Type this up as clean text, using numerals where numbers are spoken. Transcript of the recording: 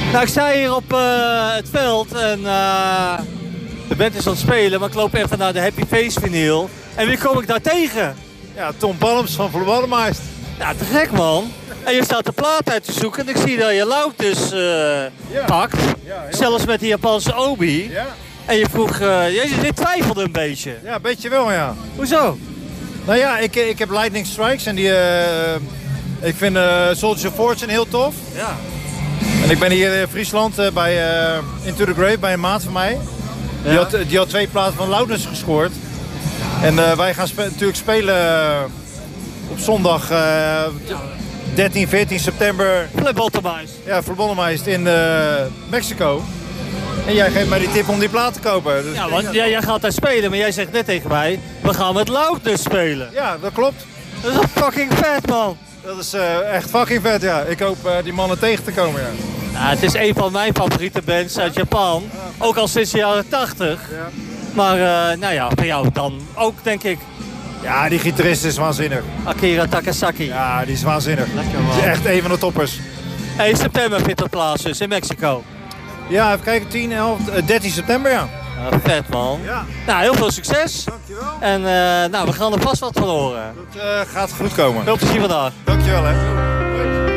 Nou, ik sta hier op het veld en de band is aan het spelen, maar ik loop even naar de Happy Face vinyl. En wie kom ik daar tegen? Ja, Tom Palms van Verballenmeist. Ja, te gek man. En je staat de plaat uit te zoeken en ik zie dat je Loudness pakt. Ja, Zelfs met die Japanse obi. Ja. En je vroeg, je twijfelde een beetje. Ja, een beetje wel, ja. Hoezo? Nou ja, ik heb Lightning Strikes en die, ik vind Soldier of Fortune heel tof. Ja. En ik ben hier in Friesland bij Into the Grave bij een maat van mij. Ja. Die had 2 platen van Loudness gescoord. En wij gaan natuurlijk spelen op zondag 13, 14 september. Flabottomized. Ja, Verballenmeist in Mexico. En jij geeft mij die tip om die plaat te kopen. Dus Ja, want jij gaat daar spelen, maar jij zegt net tegen mij, we gaan met Loudness spelen. ja, dat klopt. Dat is toch fucking vet man. Dat is echt fucking vet, ja. Ik hoop die mannen tegen te komen, ja. Nou, het is een van mijn favoriete bands uit Japan. Ook al sinds de jaren 80. Ja. Maar nou ja, voor jou dan ook denk ik Ja, die gitarist is waanzinnig. Akira Takasaki. Ja, die is waanzinnig. Lekker, man. Die is echt een van de toppers. Hey, september vindt dat plaats dus in Mexico. Ja, even kijken. 10, 11, 13 september, ja. Ja, vet man. Ja. Nou, heel veel succes. Dankjewel. En nou, we gaan er vast wat van horen. Dat gaat goed komen. Veel plezier vandaag. Dankjewel, hè.